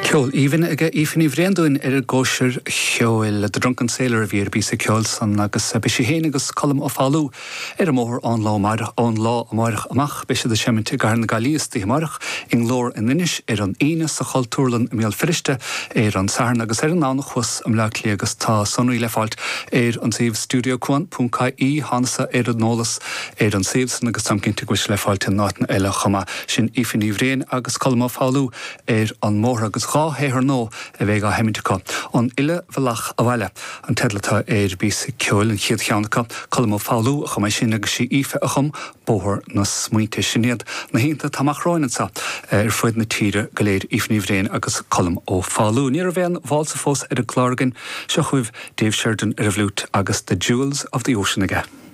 Ceol, even í bhréanúin ggóisir cheoil the drunken sailor a bhíar bí sa ceol san agus be sé héana agus colm ó fáilú mór an lá marach amach be sé de seiminte gar na galíos tí marach in glór in inis an ine sa chaltúrlan méal friste an sarn agus an nánach chus am le lí agus tá sonúí leáilt an sih studiocuan.caí hansa an nólas an sibsan agus tamcinnta gois leáilt in nátan eile chama sin ifin bhréan agus colm ó fáilú an mór agus héhar nó a bheith a heimiteá. An ile bhelach a bhile an tedlatá bí sa ceol an chiad cheannacha colm ó fáilú a chumé sin agus sí ife a chum bóthir na smuointe sinnéad na hínta tamachráinsa fuid na tíre go léir ifní bhréin agus colm ó fáilú. Ní a bhéan bháilsa fós a chlágan se chuibh Dave Sheridan a bhlút agus The Jewels of the Ocean aige.